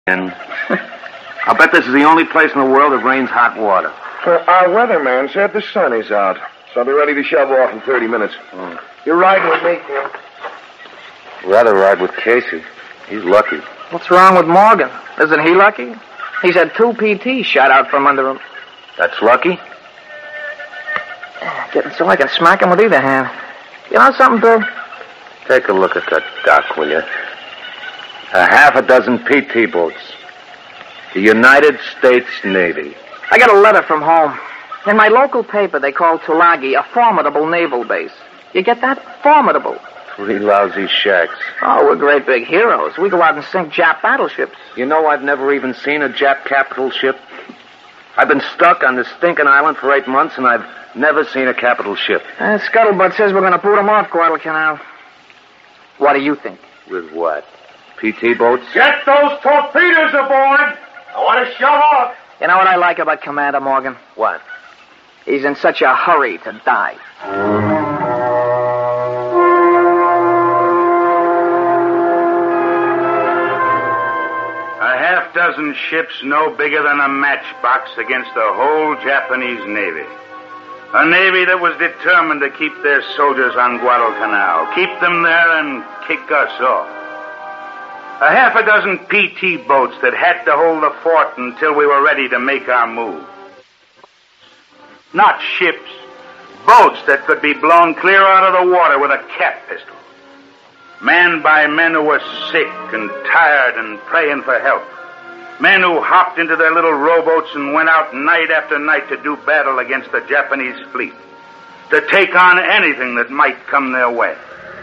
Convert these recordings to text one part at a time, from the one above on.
And I'll bet this is the only place in the world that rains hot water. Our weatherman said the sun is out, so I'll be ready to shove off in 30 minutes. You're riding with me, Kim? Rather ride with Casey. He's lucky. What's wrong with Morgan? Isn't he lucky? He's had 2 PTs shot out from under him. That's lucky? Getting so I can smack him with either hand. You know something, Bill? Take a look at that dock, will you? A half a dozen PT boats. The United States Navy. I got a letter from home. In my local paper, they call Tulagi a formidable naval base. You get that? Formidable. 3 lousy shacks. Oh, we're great big heroes. We go out and sink Jap battleships. You know I've never even seen a Jap capital ship. I've been stuck on this stinking island for 8 months, and I've never seen a capital ship. Scuttlebutt says we're going to put them off Guadalcanal. What do you think? With what? PT boats? Get those torpedoes aboard! I want to shove off. You know what I like about Commander Morgan? What? He's in such a hurry to die. A half-dozen ships no bigger than a matchbox against the whole Japanese Navy. A Navy that was determined to keep their soldiers on Guadalcanal, keep them there and kick us off. A half a dozen PT boats that had to hold the fort until we were ready to make our move. Not ships, boats that could be blown clear out of the water with a cap pistol. Manned by men who were sick and tired and praying for help. Men who hopped into their little rowboats and went out night after night to do battle against the Japanese fleet. To take on anything that might come their way.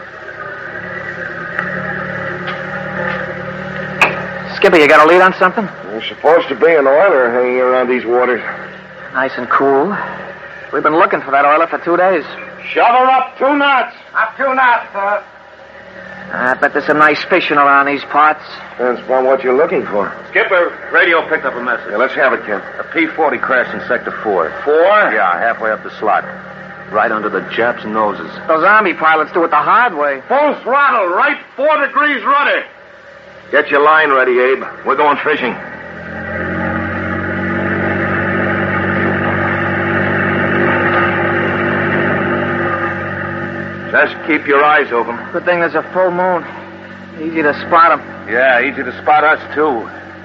Skipper, you got a lead on something? There's supposed to be an oiler hanging around these waters. Nice and cool. We've been looking for that oiler for 2 days. Shove her up 2 knots. Up 2 knots, sir. I bet there's some nice fishing around these parts. Depends upon what you're looking for. Skipper, radio picked up a message. Yeah, let's have it, Kim. A P-40 crashed in Sector 4. 4? Yeah, halfway up the slot. Right under the Japs' noses. Those Army pilots do it the hard way. Full throttle, right 4 degrees rudder. Get your line ready, Abe. We're going fishing. Just keep your eyes open. Good thing there's a full moon. Easy to spot them. Yeah, easy to spot us, too.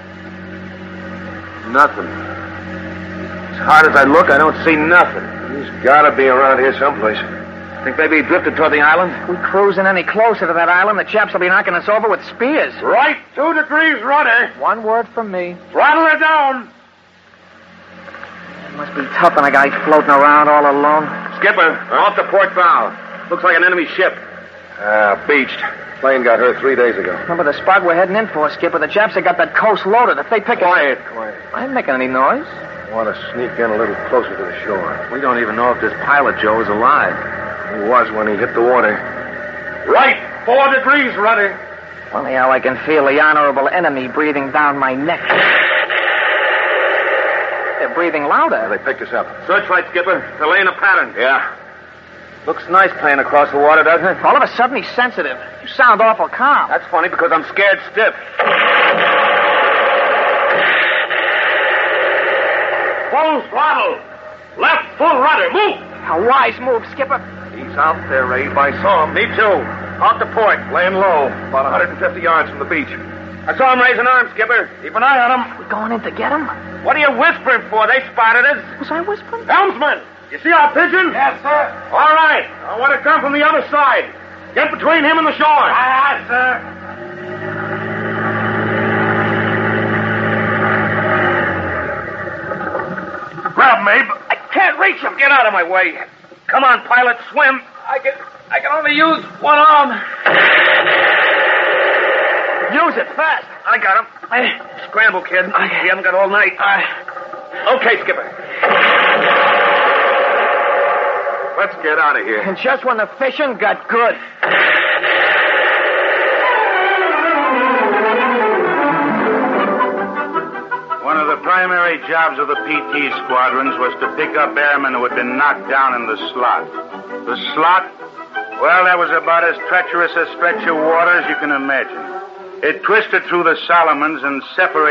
Nothing. As hard as I look, I don't see nothing. He's got to be around here someplace. Think maybe he drifted toward the island? If we cruising any closer to that island, the chaps will be knocking us over with spears. Right 2 degrees rudder. One word from me. Throttle her down. It must be tough on a guy floating around all alone. Skipper, off the port bow. Looks like an enemy ship. Beached. Plane got hurt 3 days ago. Remember the spot we're heading in for, Skipper? The chaps have got that coast loaded. If they pick Quiet. I ain't making any noise. I want to sneak in a little closer to the shore. We don't even know if this pilot, Joe, is alive. He was when he hit the water. Right 4 degrees rudder. Funny how I can feel the honorable enemy breathing down my neck. They're breathing louder. They picked us up. Searchlight, Skipper. They're laying a pattern. Yeah. Looks nice playing across the water, doesn't it? All of a sudden, he's sensitive. You sound awful calm. That's funny because I'm scared stiff. Full throttle. Left full rudder. Move. A wise move, Skipper. He's out there, Abe. I saw him. Me too. Off the port. Laying low. About 150 yards from the beach. I saw him raise an arm, Skipper. Keep an eye on him. We going in to get him? What are you whispering for? They spotted us. Was I whispering? Helmsman, you see our pigeon? Yes, sir. All right. I want to come from the other side. Get between him and the shore. Aye, sir. Grab him, Abe. I can't reach him. Get out of my way. Come on, pilot, swim. I can only use one arm. Use it fast. I got him. Scramble, kid. We haven't got all night. Okay, Skipper. Let's get out of here. And just when the fishing got good. One of the primary jobs of the PT squadrons was to pick up airmen who had been knocked down in the slot. The slot? Well, that was about as treacherous a stretch of water as you can imagine. It twisted through the Solomons and separated